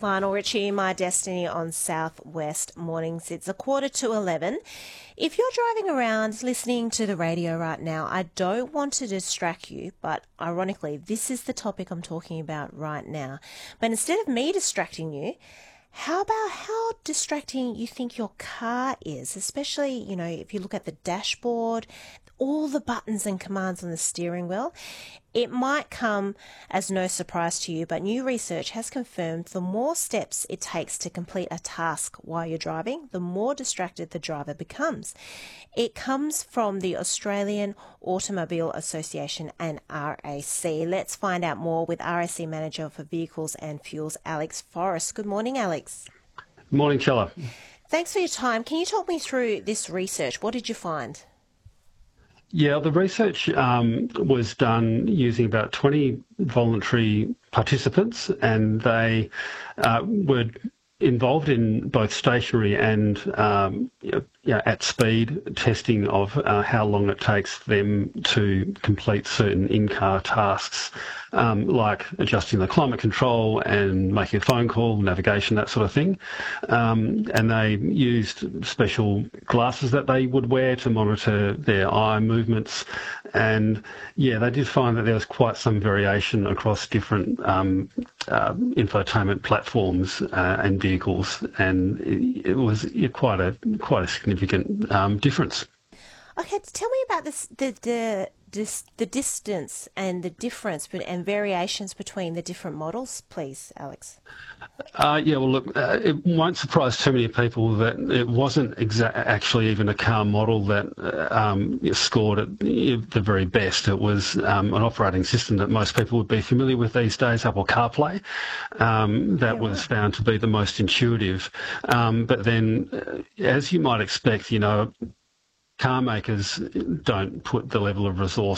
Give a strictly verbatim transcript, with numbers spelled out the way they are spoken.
Lionel Richie, My Destiny on Southwest Mornings. It's a quarter to eleven. If you're driving around listening to the radio right now, I don't want to distract you, but ironically, this is the topic I'm talking about right now. But instead of me distracting you, how about how distracting you think your car is, especially, you know, if you look at the dashboard, all the buttons and commands on the steering wheel. It might come as no surprise to you, but new research has confirmed the more steps it takes to complete a task while you're driving, the more distracted the driver becomes. It comes from the Australian Automobile Association and R A C. Let's find out more with R A C Manager for Vehicles and Fuels, Alex Forrest. Good morning, Alex. Morning, Chella. Thanks for your time. Can you talk me through this research? What did you find? Yeah, the research um, was done using about twenty voluntary participants, and they uh, were involved in both stationary and um, you know, at speed testing of uh, how long it takes them to complete certain in-car tasks, um, like adjusting the climate control and making a phone call, navigation, that sort of thing. Um, and they used special glasses that they would wear to monitor their eye movements. And yeah, they did find that there was quite some variation across different um, uh, infotainment platforms uh, and vehicles, and it, it was quite a quite a significant um, difference. Okay, tell me about this, the the this, the distance and the difference and variations between the different models, please, Alex. Uh, yeah, well, look, uh, it won't surprise too many people that it wasn't exa- actually even a car model that uh, um, scored at the very best. It was um, an operating system that most people would be familiar with these days, Apple CarPlay, um, that yeah, was right. found to be the most intuitive. Um, but then, uh, as you might expect, you know, car makers don't put the level of resource